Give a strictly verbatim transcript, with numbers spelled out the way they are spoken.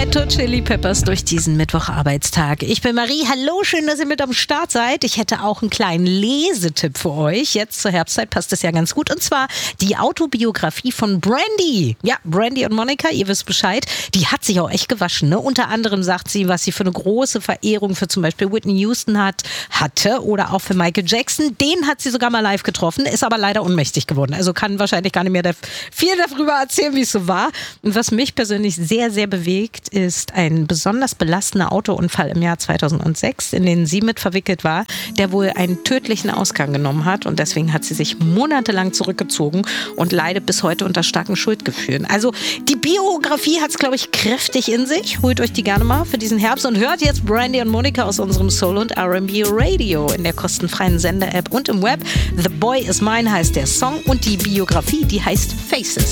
Red Hot Chili Peppers durch diesen Mittwocharbeitstag. Ich bin Marie. Hallo, schön, dass ihr mit am Start seid. Ich hätte auch einen kleinen Lesetipp für euch. Jetzt zur Herbstzeit passt das ja ganz gut. Und zwar die Autobiografie von Brandy. Ja, Brandy und Monica, ihr wisst Bescheid. Die hat sich auch echt gewaschen. Ne? Unter anderem sagt sie, was sie für eine große Verehrung für zum Beispiel Whitney Houston hat, hatte oder auch für Michael Jackson. Den hat sie sogar mal live getroffen, ist aber leider ohnmächtig geworden. Also kann wahrscheinlich gar nicht mehr viel darüber erzählen, wie es so war. Und was mich persönlich sehr, sehr bewegt, ist ein besonders belastender Autounfall im Jahr zweitausendsechs, in den sie mit verwickelt war, der wohl einen tödlichen Ausgang genommen hat. Und deswegen hat sie sich monatelang zurückgezogen und leidet bis heute unter starken Schuldgefühlen. Also die Biografie hat es, glaube ich, kräftig in sich. Holt euch die gerne mal für diesen Herbst und hört jetzt Brandy und Monica aus unserem Soul- und R and B Radio in der kostenfreien Sender-App und im Web. The Boy Is Mine heißt der Song und die Biografie, die heißt Faces.